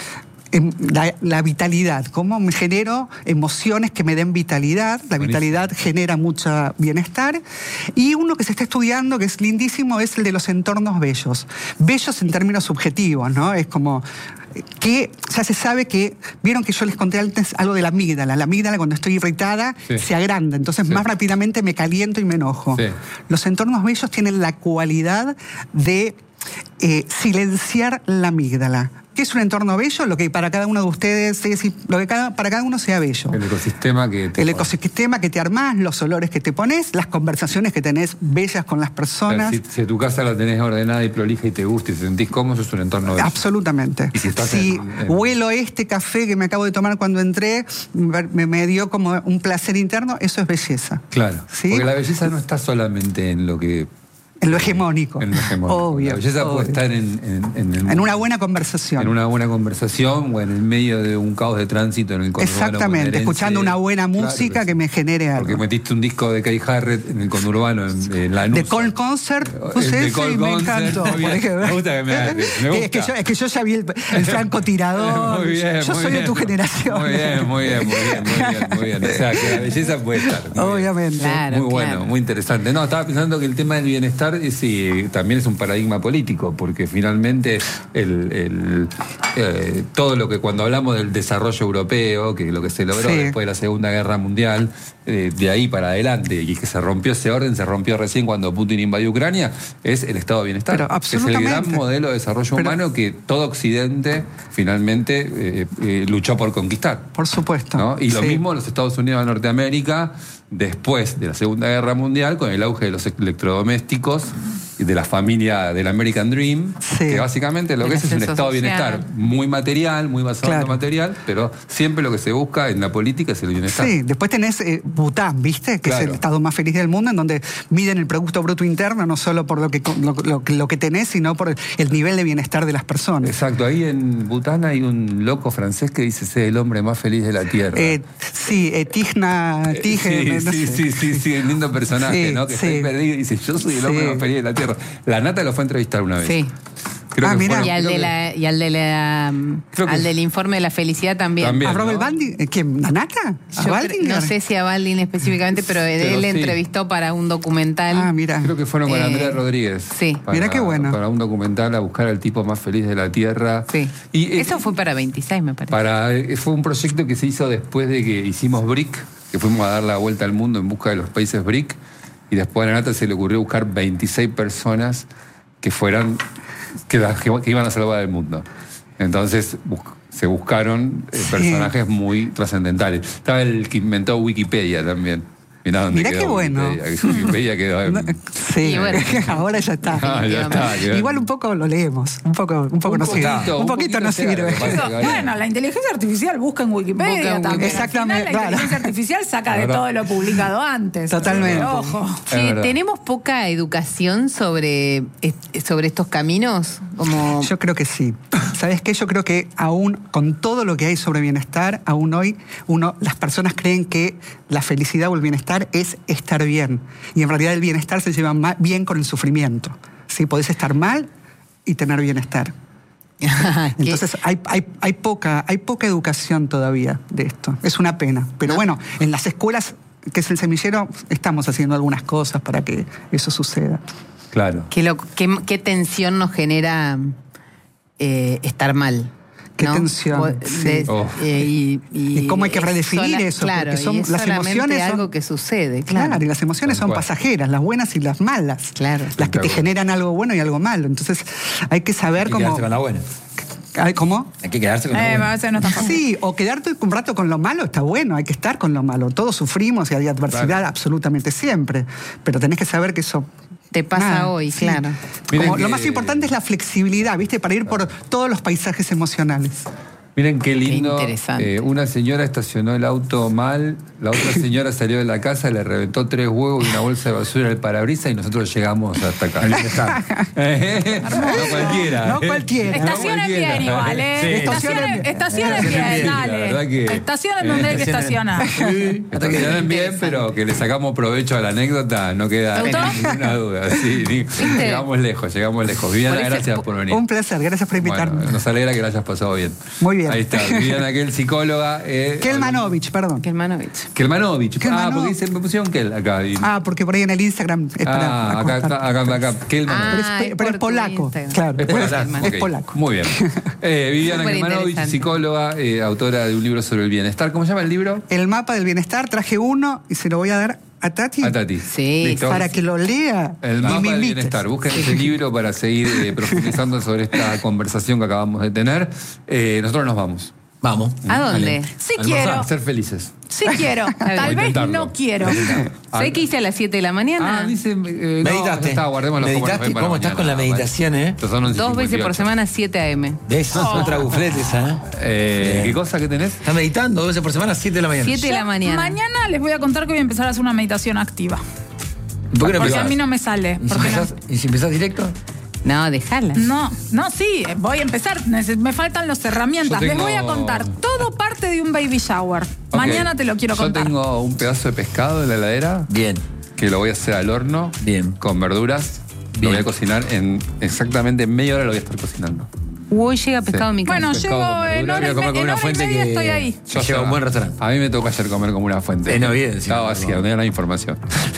Speaker 5: La, la vitalidad, cómo me genero emociones que me den vitalidad. La
Speaker 1: Buenísimo.
Speaker 5: vitalidad genera mucho bienestar. Y uno que se está estudiando, que es lindísimo, es el de los entornos bellos. Bellos en términos subjetivos, ¿no? Es como que ya se sabe que, vieron que yo les conté antes algo de la amígdala. La amígdala cuando estoy irritada
Speaker 1: Sí.
Speaker 5: se agranda, entonces
Speaker 1: Sí.
Speaker 5: más rápidamente me caliento y me enojo.
Speaker 1: Sí.
Speaker 5: Los entornos bellos tienen la cualidad de eh, silenciar la amígdala. ¿Qué es un entorno bello? Lo que para cada uno de ustedes, es decir, lo que cada, para cada uno sea bello.
Speaker 1: El ecosistema que te
Speaker 5: El ecosistema que te armás, los olores que te pones, las conversaciones que tenés bellas con las
Speaker 1: O sea,
Speaker 5: personas.
Speaker 1: si, si tu casa la tenés ordenada y prolija y te gusta y te sentís cómodo, eso es un entorno bello.
Speaker 5: Absolutamente.
Speaker 1: Y si estás en- en-
Speaker 5: huelo este café que me acabo de tomar cuando entré, me, me dio como un placer interno, eso es belleza.
Speaker 1: Claro.
Speaker 5: ¿Sí?
Speaker 1: Porque la belleza no está solamente en lo que...
Speaker 5: En lo hegemónico.
Speaker 1: En lo hegemónico.
Speaker 5: Obvio.
Speaker 1: La belleza
Speaker 5: obvio.
Speaker 1: puede estar en, en, en,
Speaker 5: En una buena conversación.
Speaker 1: en una buena conversación o en el medio de un caos de tránsito en el conurbano
Speaker 5: Exactamente,
Speaker 1: bonaerense.
Speaker 5: escuchando una buena
Speaker 1: Claro
Speaker 5: música
Speaker 1: sí.
Speaker 5: que me genere algo.
Speaker 1: Porque metiste un disco de Kay Harrett en el conurbano, en, en la
Speaker 5: De Cold Concert, puse
Speaker 1: de
Speaker 5: eso
Speaker 1: Cold
Speaker 5: y me
Speaker 1: Concert,
Speaker 5: encantó.
Speaker 1: muy bien.
Speaker 5: por ejemplo.
Speaker 1: Me gusta que me hagas- me gusta.
Speaker 5: Es que yo, es que yo ya vi el, el francotirador.
Speaker 1: Muy bien,
Speaker 5: yo
Speaker 1: muy
Speaker 5: soy
Speaker 1: bien.
Speaker 5: de tu generación.
Speaker 1: Muy bien, muy bien, muy bien, muy bien, muy bien. O sea, que la belleza puede estar. Muy bien.
Speaker 5: Obviamente.
Speaker 3: Claro,
Speaker 1: Muy bueno,
Speaker 3: claro.
Speaker 1: muy interesante. No, estaba pensando que el tema del bienestar es, sí, también es un paradigma político, porque finalmente el, el, eh, todo lo que cuando hablamos del desarrollo europeo, que lo que se logró
Speaker 5: Sí.
Speaker 1: después de la Segunda Guerra Mundial, eh, de ahí para adelante, y que se rompió ese orden, se rompió recién cuando Putin invadió Ucrania, es el estado de bienestar.
Speaker 5: Pero
Speaker 1: que es el
Speaker 5: absolutamente.
Speaker 1: gran modelo de desarrollo
Speaker 5: Pero-
Speaker 1: humano que todo Occidente finalmente eh, eh, luchó por conquistar.
Speaker 5: Por supuesto.
Speaker 1: ¿No? Y lo
Speaker 5: Sí.
Speaker 1: mismo en los Estados Unidos de Norteamérica, después de la Segunda Guerra Mundial, con el auge de los electrodomésticos y de la familia del American Dream,
Speaker 5: Sí.
Speaker 1: que básicamente lo
Speaker 3: El
Speaker 1: que es es un
Speaker 3: ascenso
Speaker 1: estado de
Speaker 3: social.
Speaker 1: bienestar muy material, muy basado en
Speaker 5: Claro.
Speaker 1: lo material, pero siempre lo que se busca en la política es el bienestar.
Speaker 5: Sí, después tenés eh, Bután, ¿viste? Que es
Speaker 1: Claro.
Speaker 5: el estado más feliz del mundo, en donde miden el Producto Bruto Interno, no solo por lo que, lo, lo- lo que tenés, sino por el nivel de bienestar de las personas.
Speaker 1: Exacto, ahí en Bután hay un loco francés que dice ser el hombre más feliz de la Tierra.
Speaker 5: Eh, sí, eh, Tigna,
Speaker 1: Eh,
Speaker 5: Tige,
Speaker 1: sí,
Speaker 5: no
Speaker 1: sí,
Speaker 5: sé.
Speaker 1: sí, sí, sí, el lindo personaje,
Speaker 5: Sí,
Speaker 1: ¿no? Que
Speaker 5: sí.
Speaker 1: está ahí perdido y dice, yo soy el hombre
Speaker 5: Sí.
Speaker 1: más feliz de la Tierra. La Nata lo fue a entrevistar una vez.
Speaker 3: Sí.
Speaker 1: Creo
Speaker 5: Ah,
Speaker 1: que
Speaker 5: mira.
Speaker 1: fueron-
Speaker 3: Y al,
Speaker 1: creo
Speaker 3: de
Speaker 1: que-
Speaker 3: la, y al, de la,
Speaker 1: Creo que-
Speaker 3: al del informe de la felicidad también.
Speaker 1: También.
Speaker 5: ¿A Robert
Speaker 1: ¿no?
Speaker 5: Baldwin? Eh, ¿Quién? ¿A Nata? ¿A
Speaker 3: Yo cre-
Speaker 5: Baldinger?
Speaker 3: no sé si a Baldwin específicamente, pero,
Speaker 1: Pero
Speaker 3: él
Speaker 1: sí.
Speaker 3: entrevistó para un documental.
Speaker 5: Ah, mira.
Speaker 1: Creo que fueron con
Speaker 3: Eh,
Speaker 1: Andrea Rodríguez.
Speaker 3: sí.
Speaker 1: Para-
Speaker 5: Mirá qué bueno.
Speaker 1: Para un documental a buscar al tipo más feliz de la Tierra.
Speaker 3: Sí.
Speaker 1: Y, eh,
Speaker 3: Eso fue para veintiséis, me parece.
Speaker 1: Para, eh, fue un proyecto que se hizo después de que hicimos BRIC, que fuimos a dar la vuelta al mundo en busca de los países BRIC, y después a la Nata se le ocurrió buscar veintiséis personas que fueran, que, la- que- que iban a salvar el mundo. Entonces bus- se buscaron eh,
Speaker 5: Sí.
Speaker 1: personajes muy trascendentales. Estaba el que inventó Wikipedia también. Mirá dónde
Speaker 5: Mirá
Speaker 1: quedó
Speaker 5: qué bueno.
Speaker 1: Wikipedia, que Wikipedia quedó en-
Speaker 5: No, sí,
Speaker 3: Y bueno.
Speaker 5: ahora ya está.
Speaker 1: Ah, ya está, quedó en-
Speaker 5: Igual un poco lo leemos, un poco, un poco
Speaker 1: Un
Speaker 5: nos sirve.
Speaker 1: poquito,
Speaker 5: Un
Speaker 1: un
Speaker 5: poquito
Speaker 1: poquito
Speaker 5: nos
Speaker 1: sea, lo
Speaker 5: sirve.
Speaker 1: que pasa
Speaker 2: Eso,
Speaker 1: que ahora-
Speaker 2: bueno, la inteligencia artificial busca en Wikipedia
Speaker 3: Busca en
Speaker 2: también.
Speaker 5: Exactamente,
Speaker 2: Al final, la
Speaker 5: claro.
Speaker 2: inteligencia artificial saca de
Speaker 1: Verdad.
Speaker 2: todo lo publicado antes.
Speaker 5: Totalmente.
Speaker 2: Pero, ojo.
Speaker 1: Es
Speaker 3: Che,
Speaker 1: verdad.
Speaker 3: ¿tenemos poca educación sobre, est- sobre estos caminos? Como
Speaker 5: Yo creo que sí. ¿Sabes qué? Yo creo que aún con todo lo que hay sobre bienestar, aún hoy uno, las personas creen que la felicidad o el bienestar es estar bien. Y en realidad el bienestar se lleva ma- bien con el sufrimiento. ¿Sí? Podés estar mal y tener bienestar.
Speaker 3: que-
Speaker 5: Entonces hay, hay, hay, poca, hay poca educación todavía de esto. Es una pena. Pero
Speaker 3: No.
Speaker 5: bueno, en las escuelas, que es el semillero, estamos haciendo algunas cosas para que eso suceda.
Speaker 1: Claro.
Speaker 3: qué, lo- qué- qué tensión nos genera eh, estar mal.
Speaker 5: Qué
Speaker 3: ¿no?
Speaker 5: tensión,
Speaker 3: Po-
Speaker 5: sí.
Speaker 3: de-
Speaker 1: Oh.
Speaker 3: eh, y,
Speaker 5: Y cómo hay que
Speaker 3: es
Speaker 5: redefinir eso,
Speaker 3: Claro,
Speaker 5: porque son-
Speaker 3: y es
Speaker 5: las
Speaker 3: solamente
Speaker 5: emociones son-
Speaker 3: algo que sucede,
Speaker 5: Claro,
Speaker 3: claro.
Speaker 5: y las emociones
Speaker 1: Tal
Speaker 5: son
Speaker 1: cual.
Speaker 5: pasajeras, las buenas y las malas.
Speaker 3: Claro.
Speaker 5: Las que te
Speaker 1: Claro.
Speaker 5: generan algo bueno y algo malo. Entonces hay que saber
Speaker 4: Hay que
Speaker 5: cómo...
Speaker 4: quedarse con la buena.
Speaker 5: Ay, ¿Cómo?
Speaker 4: Hay que quedarse con la
Speaker 2: Eh, a
Speaker 4: buena.
Speaker 2: veces no está fácil.
Speaker 5: Sí, o quedarte un rato con lo malo está bueno, hay que estar con lo malo. Todos sufrimos y hay adversidad
Speaker 1: Claro.
Speaker 5: absolutamente siempre, pero tenés que saber que eso...
Speaker 3: Te pasa
Speaker 5: nada,
Speaker 3: hoy,
Speaker 5: sí.
Speaker 3: claro.
Speaker 1: Miren
Speaker 5: Como
Speaker 1: que-
Speaker 5: Lo más importante es la flexibilidad, ¿viste? Para ir por todos los paisajes emocionales.
Speaker 1: Miren qué lindo.
Speaker 3: Qué interesante.
Speaker 1: Eh, una señora estacionó el auto mal, la otra señora salió de la casa, le reventó tres huevos y una bolsa de basura en el parabrisas y nosotros llegamos hasta acá. no cualquiera.
Speaker 5: No
Speaker 1: ¿eh?
Speaker 5: cualquiera.
Speaker 2: Estacionen
Speaker 1: No cualquiera.
Speaker 2: bien igual, ¿eh?
Speaker 1: Sí.
Speaker 2: Estacionen, estacionen
Speaker 1: Estacionen
Speaker 2: bien,
Speaker 1: bien, la
Speaker 2: dale.
Speaker 1: verdad que-
Speaker 2: Estacionen donde hay que estacionar.
Speaker 1: Sí, estacionan bien, pero que le sacamos provecho a la anécdota, no queda
Speaker 2: ¿Te gustó?
Speaker 1: ninguna duda. Sí, ni- llegamos lejos, llegamos lejos. Viviana,
Speaker 3: Por eso-
Speaker 1: gracias por venir.
Speaker 5: Un placer, gracias por invitarme.
Speaker 1: Bueno, nos alegra que la hayas pasado bien.
Speaker 5: Muy bien. bien.
Speaker 1: Ahí está, Viviana Kel, psicóloga. Eh,
Speaker 5: Kelmanovich, perdón.
Speaker 3: Kelmanovich.
Speaker 1: Kelmanovich.
Speaker 5: Kelmanov-
Speaker 1: Ah, porque dice, me pusieron Kel acá. Y-
Speaker 5: Ah, porque por ahí en el Instagram es para
Speaker 1: Ah, acá
Speaker 5: acostar.
Speaker 1: está, acá, acá. Kelmanovich.
Speaker 5: Pero es,
Speaker 3: Ah,
Speaker 5: pero
Speaker 3: es
Speaker 5: es
Speaker 3: por tu
Speaker 5: polaco.
Speaker 3: Instagram.
Speaker 5: Claro,
Speaker 1: Es
Speaker 5: es,
Speaker 1: polaco.
Speaker 5: es
Speaker 1: Ok,
Speaker 5: polaco.
Speaker 1: Muy bien. Eh, Viviana
Speaker 3: Súper
Speaker 1: Kelmanovich,
Speaker 3: interesante.
Speaker 1: psicóloga, eh, autora de un libro sobre el bienestar. ¿Cómo se llama el libro?
Speaker 5: El mapa del bienestar, traje uno y se lo voy a dar a Tati.
Speaker 1: A Tati.
Speaker 3: Sí,
Speaker 1: ¿Listo?
Speaker 5: Para que lo lea
Speaker 1: El
Speaker 5: y
Speaker 1: mapa
Speaker 5: me
Speaker 1: del
Speaker 5: invites.
Speaker 1: bienestar. Busquen ese libro para seguir eh, profundizando sobre esta conversación que acabamos de tener. Eh, nosotros nos vamos.
Speaker 4: Vamos.
Speaker 3: ¿A dónde?
Speaker 4: Dale.
Speaker 2: Sí
Speaker 4: Almorzar.
Speaker 2: quiero.
Speaker 1: A ser felices.
Speaker 2: Sí quiero. Tal vez
Speaker 1: intentarlo.
Speaker 2: no quiero.
Speaker 3: ¿Sabés qué hice a las siete de la mañana?
Speaker 1: Ah, dice. Eh, no,
Speaker 4: Meditaste.
Speaker 1: ya está, guardémoslo como nos
Speaker 4: Meditaste.
Speaker 1: ven para
Speaker 4: ¿Cómo estás
Speaker 1: mañana,
Speaker 4: con la
Speaker 1: vale.
Speaker 4: meditación, eh?
Speaker 1: Estos son once
Speaker 3: Dos veces
Speaker 1: cincuenta y
Speaker 3: por
Speaker 1: ocho.
Speaker 3: semana, siete a m.
Speaker 4: ¿Ves? Otra buflete esa, ¿eh?
Speaker 1: Eh, ¿Qué cosa que tenés?
Speaker 4: Estás meditando dos veces por semana, siete de la mañana.
Speaker 3: siete de la
Speaker 2: Yo
Speaker 3: mañana.
Speaker 2: Mañana les voy a contar que voy a empezar a hacer una meditación activa.
Speaker 4: ¿Por qué no
Speaker 2: Porque
Speaker 4: empezás?
Speaker 2: a mí no me sale.
Speaker 4: ¿Y si
Speaker 2: Porque no-
Speaker 4: empezás, ¿Y si empezás directo?
Speaker 3: No, dejala.
Speaker 2: No, no, sí, voy a empezar. Neces- Me faltan las herramientas.
Speaker 1: Yo tengo-
Speaker 2: Les voy a contar todo parte de un baby shower.
Speaker 1: Ok.
Speaker 2: Mañana te lo quiero
Speaker 1: Yo
Speaker 2: contar.
Speaker 1: tengo un pedazo de pescado en la heladera
Speaker 4: Bien.
Speaker 1: que lo voy a hacer al horno.
Speaker 4: Bien.
Speaker 1: Con verduras.
Speaker 4: Bien.
Speaker 1: Lo voy a cocinar en exactamente media hora lo voy a estar cocinando.
Speaker 3: Hoy llega pescado
Speaker 1: Sí.
Speaker 3: a mi casa.
Speaker 2: Bueno,
Speaker 1: pescado
Speaker 2: llego
Speaker 1: con
Speaker 2: en
Speaker 1: verdura.
Speaker 2: hora
Speaker 4: Voy
Speaker 2: y
Speaker 4: a comer
Speaker 2: me-
Speaker 4: con
Speaker 2: en
Speaker 4: una
Speaker 2: hora y
Speaker 4: fuente
Speaker 2: media
Speaker 4: que
Speaker 2: estoy ahí.
Speaker 4: Yo llevo a un buen restaurante.
Speaker 1: A mí me tocó ayer comer como una fuente.
Speaker 4: Eh, no, bien, sí,
Speaker 1: Estaba
Speaker 4: no,
Speaker 1: vacía,
Speaker 4: no.
Speaker 1: no había nada de información.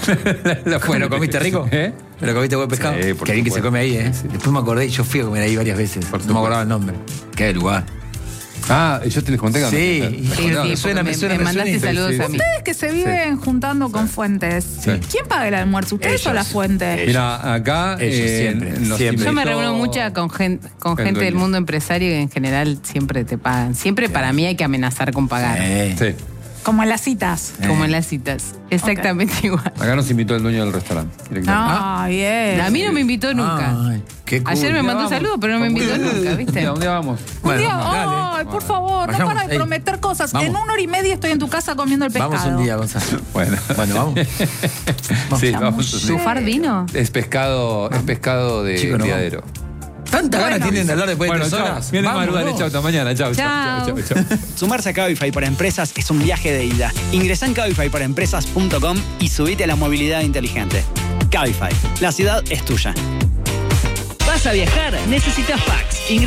Speaker 1: La fuente.
Speaker 4: ¿Pero comiste rico?
Speaker 1: ¿Eh?
Speaker 4: ¿Pero comiste buen pescado?
Speaker 1: Sí, por
Speaker 4: Qué bien que se
Speaker 1: supuesto.
Speaker 4: come ahí, ¿eh?
Speaker 1: Sí.
Speaker 4: Después me acordé y yo fui a comer ahí varias veces.
Speaker 1: Por
Speaker 4: no me acordaba el nombre. Qué lugar.
Speaker 1: Ah, yo te les conté que
Speaker 4: Sí,
Speaker 1: no.
Speaker 4: y-
Speaker 3: Sí, sí,
Speaker 4: me
Speaker 3: porque
Speaker 4: suena, me
Speaker 3: me,
Speaker 4: suena,
Speaker 3: me
Speaker 4: me
Speaker 3: mandaste
Speaker 4: suena.
Speaker 3: saludos
Speaker 1: Sí, sí,
Speaker 3: a mí.
Speaker 2: Ustedes que se viven juntando con fuentes. ¿Quién paga el almuerzo? ¿Ustedes
Speaker 4: Ellos.
Speaker 2: o la fuente?
Speaker 1: Mira, acá
Speaker 4: Ellos
Speaker 1: eh,
Speaker 4: siempre,
Speaker 1: nos
Speaker 4: siempre.
Speaker 3: Yo me
Speaker 1: invitó-
Speaker 3: reúno mucho con, gen- con
Speaker 1: El
Speaker 3: gente del
Speaker 1: dueño.
Speaker 3: mundo empresario y en general siempre te pagan. Siempre para mí hay que amenazar con pagar.
Speaker 4: Eh,
Speaker 1: Sí.
Speaker 2: Como en las citas.
Speaker 3: Como en las citas. Exactamente igual.
Speaker 1: Acá nos invitó el dueño del restaurante. directamente.
Speaker 2: Ah, bien.
Speaker 3: A mí no me invitó nunca.
Speaker 4: Ay, qué cool.
Speaker 3: Ayer me
Speaker 1: Un día
Speaker 3: mandó
Speaker 1: vamos.
Speaker 3: saludos, pero no me invitó
Speaker 1: Un
Speaker 3: nunca, ¿viste?
Speaker 1: día, un día vamos.
Speaker 2: Un
Speaker 4: Bueno,
Speaker 2: día,
Speaker 4: dale.
Speaker 2: ay, por favor, no
Speaker 4: Vayamos.
Speaker 2: para de
Speaker 4: Ey.
Speaker 2: prometer cosas.
Speaker 4: Vamos.
Speaker 2: En una hora y media estoy en tu casa comiendo el pescado.
Speaker 4: Vamos un día, Gonzalo.
Speaker 1: Bueno.
Speaker 4: Bueno, vamos.
Speaker 1: Sí,
Speaker 2: Ya
Speaker 1: vamos.
Speaker 2: mucho.
Speaker 1: sí.
Speaker 3: ¿Sufar vino?
Speaker 1: Es pescado, es pescado de
Speaker 4: Chicos, no
Speaker 1: criadero.
Speaker 4: ¿Tanta ganas
Speaker 2: Bueno.
Speaker 4: tienen de hablar después
Speaker 1: Bueno,
Speaker 4: de tres
Speaker 1: chao.
Speaker 4: horas?
Speaker 1: Viene
Speaker 4: Vamos,
Speaker 1: madrugada,
Speaker 4: vamos.
Speaker 1: chao, hasta mañana. Chao, chao, chao, chao, chao.
Speaker 6: Sumarse a Cabify para empresas es un viaje de ida. Ingresá en cabify para empresas punto com y subite a la movilidad inteligente. Cabify, la ciudad es tuya. ¿Vas a viajar? Necesitas Pax.